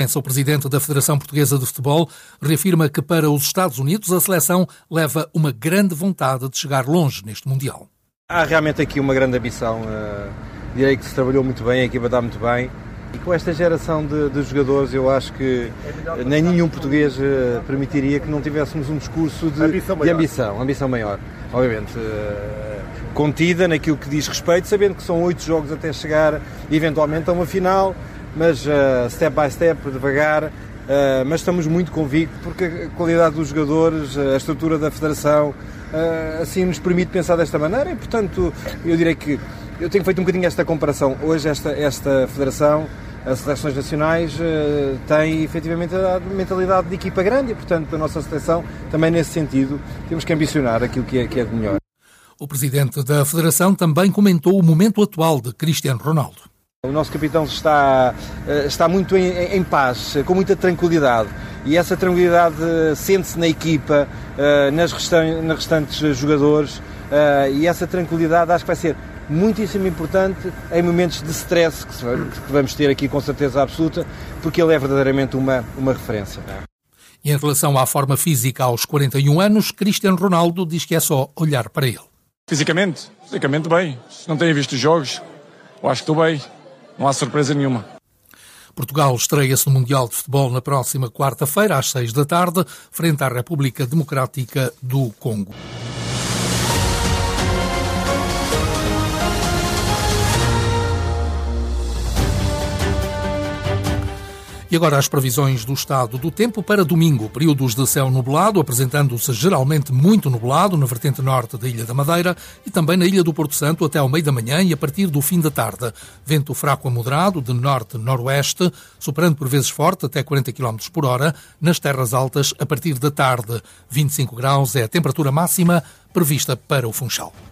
O presidente da Federação Portuguesa de Futebol reafirma que para os Estados Unidos a seleção leva uma grande vontade de chegar longe neste Mundial. Há realmente aqui uma grande ambição. Direi que se trabalhou muito bem, a equipa está muito bem. E com esta geração de jogadores, eu acho que nem nenhum português permitiria que não tivéssemos um discurso de ambição maior. Obviamente, contida naquilo que diz respeito, sabendo que são 8 jogos até chegar eventualmente a uma final, mas step by step, devagar, mas estamos muito convictos porque a qualidade dos jogadores, a estrutura da Federação, assim nos permite pensar desta maneira e, portanto, eu direi que eu tenho feito um bocadinho esta comparação. Hoje esta Federação, as seleções nacionais, tem efetivamente a mentalidade de equipa grande e, portanto, a nossa seleção também nesse sentido temos que ambicionar aquilo que é de melhor. O presidente da Federação também comentou o momento atual de Cristiano Ronaldo. O nosso capitão está muito em paz, com muita tranquilidade, e essa tranquilidade sente-se na equipa, nos restantes jogadores, e essa tranquilidade acho que vai ser muitíssimo importante em momentos de stress que vamos ter aqui com certeza absoluta, porque ele é verdadeiramente uma referência. E em relação à forma física aos 41 anos, Cristiano Ronaldo diz que é só olhar para ele. Fisicamente bem. Se não tenho visto os jogos, eu acho que estou bem. Não há surpresa nenhuma. Portugal estreia-se no Mundial de Futebol na próxima quarta-feira, às 6 da tarde, frente à República Democrática do Congo. E agora as previsões do estado do tempo para domingo. Períodos de céu nublado, apresentando-se geralmente muito nublado na vertente norte da Ilha da Madeira e também na Ilha do Porto Santo até ao meio da manhã e a partir do fim da tarde. Vento fraco a moderado de norte-noroeste, soprando por vezes forte até 40 km por hora nas terras altas a partir da tarde. 25 graus é a temperatura máxima prevista para o Funchal.